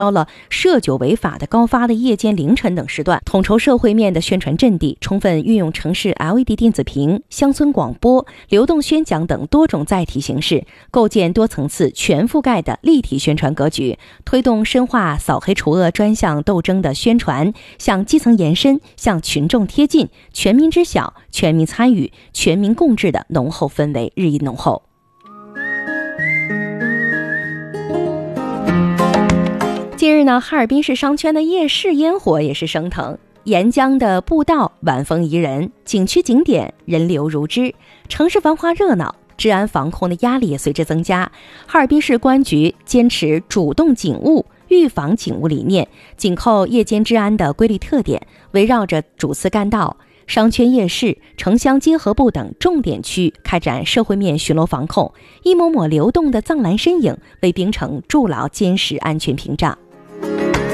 到了涉酒违法的高发的夜间、凌晨等时段，统筹社会面的宣传阵地，充分运用城市 LED 电子屏、乡村广播、流动宣讲等多种载体形式，构建多层次、全覆盖的立体宣传格局，推动深化扫黑除恶专项斗争的宣传向基层延伸、向群众贴近，全民知晓、全民参与、全民共治的浓厚氛围日益浓厚。近日呢，哈尔滨市商圈的夜市烟火也是升腾，沿江的步道晚风宜人，景区景点人流如织，城市繁华热闹，治安防控的压力也随之增加。哈尔滨市公安局坚持主动警务、预防警务理念，紧扣夜间治安的规律特点，围绕着主次干道、商圈夜市、城乡结合部等重点区开展社会面巡逻防控，一抹抹流动的藏蓝身影为冰城筑牢坚实安全屏障。